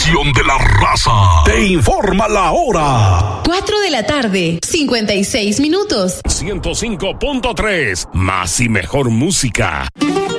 estación de la raza. Te informa la hora. 4 de la tarde, 56 minutos. 105.3, más y mejor música.